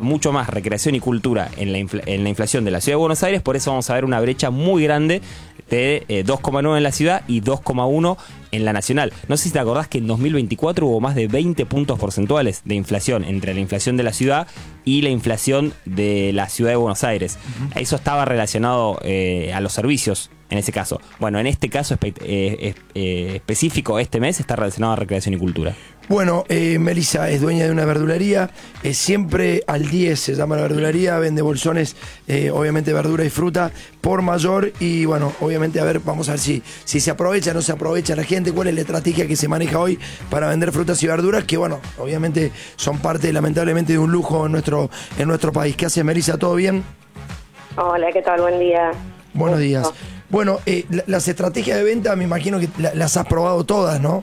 mucho más recreación y cultura en la inflación de la Ciudad de Buenos Aires, por eso vamos a ver una brecha muy grande de 2,9 en la ciudad y 2,1 en la nacional. No sé si te acordás que en 2024 hubo más de 20 puntos porcentuales de inflación entre la inflación de la ciudad y la inflación de la Ciudad de Buenos Aires. Eso estaba relacionado a los servicios en ese caso. Bueno, en este caso específico, este mes está relacionado a recreación y cultura. Bueno, Melissa es dueña de una verdulería, siempre al 10 se llama la verdulería, vende bolsones, obviamente verdura y fruta por mayor y bueno, obviamente a ver, vamos a ver si se aprovecha o no se aprovecha la gente, cuál es la estrategia que se maneja hoy para vender frutas y verduras, que bueno, obviamente son parte lamentablemente de un lujo en nuestro país. ¿Qué haces, Melissa? ¿Todo bien? Hola, ¿qué tal? Buen día. Buenos días. Bueno, las estrategias de venta me imagino que las has probado todas, ¿no?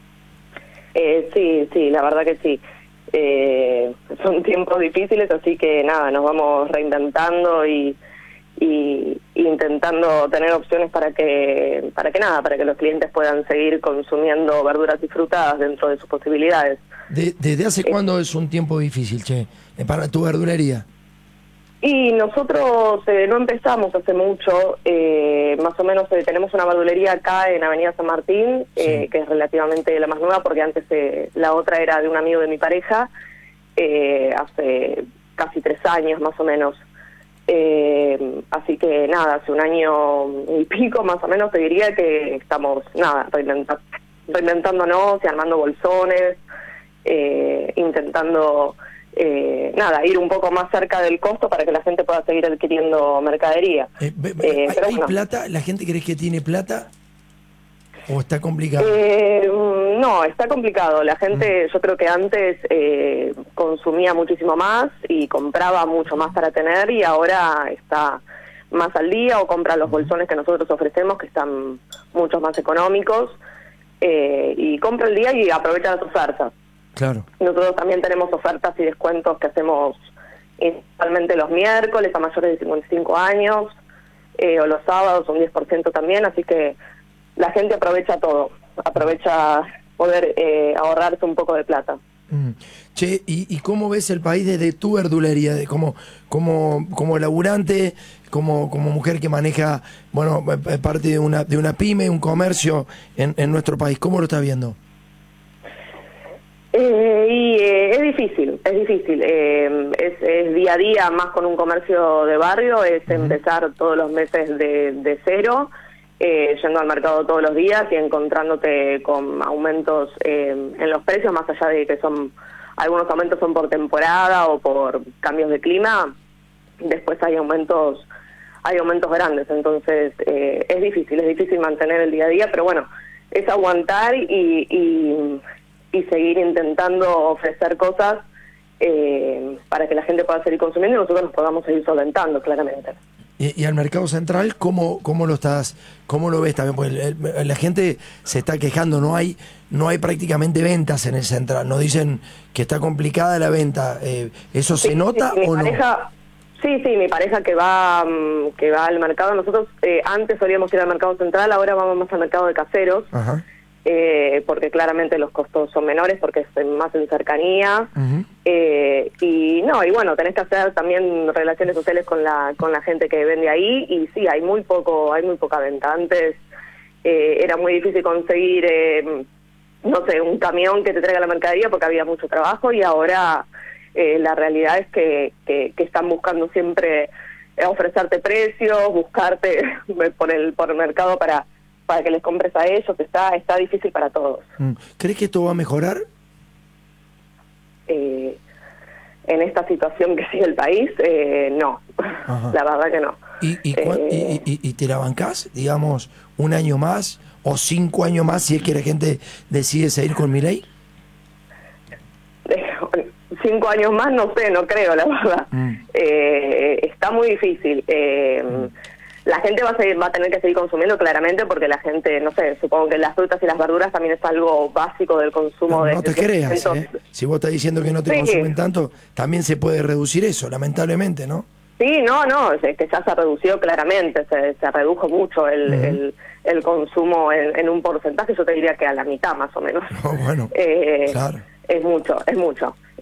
Sí, la verdad que sí. Son tiempos difíciles, así que nada, nos vamos reinventando y intentando tener opciones para que los clientes puedan seguir consumiendo verduras y frutas dentro de sus posibilidades. ¿Desde hace cuándo es un tiempo difícil, para tu verdulería? Y nosotros no empezamos hace mucho, más o menos tenemos una verdulería acá en Avenida San Martín, que es relativamente la más nueva, porque antes la otra era de un amigo de mi pareja, hace casi 3 años más o menos. Así que nada, hace 1 año y pico más o menos te diría que estamos reinventándonos y armando bolsones, intentando ir un poco más cerca del costo para que la gente pueda seguir adquiriendo mercadería. ¿Hay plata? ¿La gente crees que tiene plata? ¿O está complicado? No, está complicado. La gente, yo creo que antes consumía muchísimo más y compraba mucho más para tener, y ahora está más al día o compra los bolsones que nosotros ofrecemos, que están mucho más económicos, y compra el día y aprovecha las ofertas. Claro. Nosotros también tenemos ofertas y descuentos que hacemos principalmente los miércoles a mayores de 55 años, o los sábados un 10% también, así que la gente aprovecha todo, aprovecha poder ahorrarse un poco de plata. Che, ¿y cómo ves el país desde tu verdulería, como laburante, como mujer que maneja, bueno, parte de una pyme, un comercio en nuestro país? ¿Cómo lo estás viendo? Es difícil, es día a día, más con un comercio de barrio, es empezar todos los meses de cero, yendo al mercado todos los días y encontrándote con aumentos en los precios, más allá de que algunos aumentos son por temporada o por cambios de clima. Después hay aumentos grandes, entonces es difícil mantener el día a día, pero bueno, es aguantar y seguir intentando ofrecer cosas para que la gente pueda seguir consumiendo y nosotros nos podamos seguir solventando, claramente. ¿Y al mercado central cómo lo ves también? Porque la gente se está quejando, no hay prácticamente ventas en el central, nos dicen que está complicada la venta, ¿eso se nota o no? Sí, mi pareja que va al mercado, nosotros antes solíamos ir al mercado central, ahora vamos más al mercado de caseros. Ajá. Porque claramente los costos son menores, porque es más en cercanía, y bueno, tenés que hacer también relaciones sociales con la gente que vende ahí, y sí, hay muy poca venta. Antes era muy difícil conseguir un camión que te traiga la mercadería porque había mucho trabajo, y ahora la realidad es que están buscando siempre ofrecerte precios, buscarte por el mercado para que les compres a ellos. Está difícil para todos. ¿Crees que esto va a mejorar? En esta situación que sigue el país, no. Ajá. La verdad que no. ¿Y te la bancás, digamos, 1 año más o 5 años más si es que la gente decide seguir con Milei? 5 años más, no sé, no creo, la verdad. Está muy difícil. La gente va a tener que seguir consumiendo, claramente, porque la gente, no sé, supongo que las frutas y las verduras también es algo básico del consumo. No te creas, si vos estás diciendo que no te consumen tanto, también se puede reducir eso, lamentablemente, ¿no? Sí, no, es que ya se ha reducido claramente, se redujo mucho el consumo en un porcentaje, yo te diría que a la mitad más o menos. Bueno, claro. Es mucho.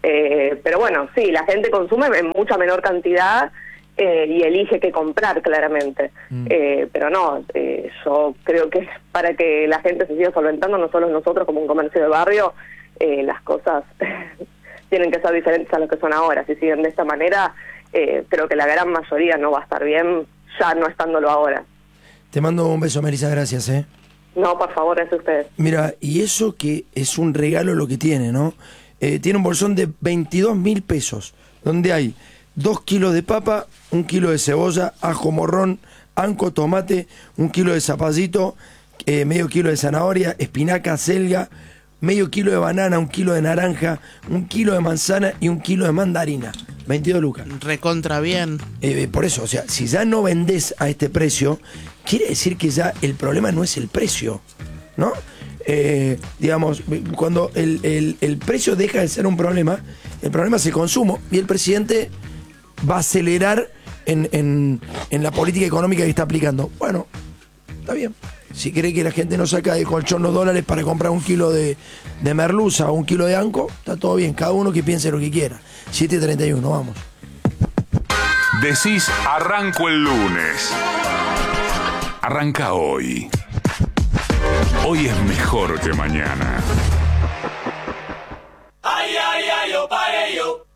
Pero bueno, sí, la gente consume en mucha menor cantidad y elige qué comprar, claramente. Pero no, yo creo que para que la gente se siga solventando, no solo nosotros como un comercio de barrio, las cosas tienen que ser diferentes a lo que son ahora. Si siguen de esta manera, creo que la gran mayoría no va a estar bien, ya no estándolo ahora. Te mando un beso, Melissa, gracias, No, por favor, es usted. Mira, y eso que es un regalo lo que tiene, ¿no? Tiene un bolsón de 22.000 pesos, donde hay 2 kilos de papa, 1 kilo de cebolla, ajo morrón, anco, tomate, 1 kilo de zapallito, medio kilo de zanahoria, espinaca, selga, medio kilo de banana, 1 kilo de naranja, 1 kilo de manzana y 1 kilo de mandarina. 22 lucas. Recontra bien. Por eso, o sea, si ya no vendés a este precio, quiere decir que ya el problema no es el precio, ¿no? Digamos, cuando el precio deja de ser un problema, el problema es el consumo, y el presidente va a acelerar en la política económica que está aplicando. Bueno, está bien. Si cree que la gente no saca de colchón los dólares para comprar 1 kilo de merluza o 1 kilo de anco, está todo bien, cada uno que piense lo que quiera. 7:31, vamos. Decís arranco el lunes. Arranca hoy. Hoy es mejor que mañana. Ay, ay, ay, oh, para ello.